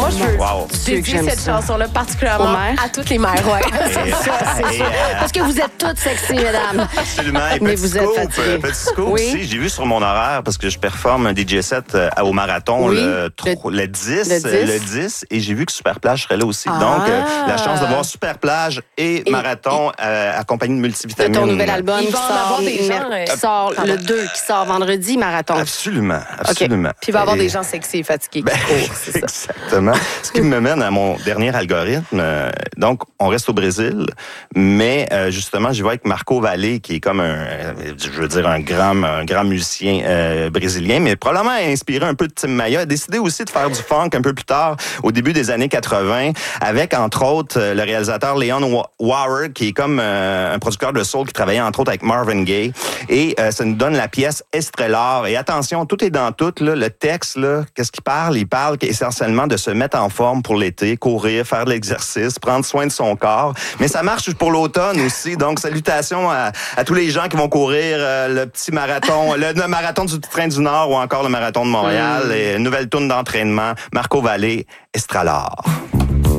Moi, je veux dédier dédier cette cette chanson-là particulièrement à toutes les mères. C'est sûr. Parce que vous êtes toutes sexy, mesdames. Absolument. Et Mais petit vous êtes scoop, fatiguées. petit scoop Oui. aussi, j'ai vu sur mon horaire, parce que je performe un DJ set au marathon Oui. le 10, et j'ai vu que Superplage serait là aussi. Ah. Donc, la chance de voir Superplage et marathon accompagné de De multivitamines. ton nouvel album Il qui va en sort, avoir des gens, qui sort le 2, qui sort vendredi, marathon. Absolument, absolument. Puis il va y avoir Et- des gens sexy et fatigués qui courent, c'est ça. Exactement. Ce qui me mène à mon dernier algorithme. Donc, on reste au Brésil, mais justement, je vois avec Marco Valle, qui est comme un grand musicien brésilien, mais probablement inspiré un peu de Tim Maia, a décidé aussi de faire du funk un peu plus tard, au début des années 80, avec, entre autres, le réalisateur Leon Warwick, qui est comme un producteur de soul qui travaillait, entre autres, avec Marvin Gaye. Et ça nous donne la pièce Estrellar. Et attention, tout est dans tout. Là, le texte, là, qu'est-ce qu'il parle? Il parle essentiellement de se mettre en forme pour l'été, courir, faire de l'exercice, prendre soin de son corps. Mais ça marche pour l'automne aussi. Donc, salutations à tous les gens qui vont courir le petit marathon, le marathon du Train du Nord ou encore le marathon de Montréal. Et nouvelle tourne d'entraînement. Marco Valle, Estrellar.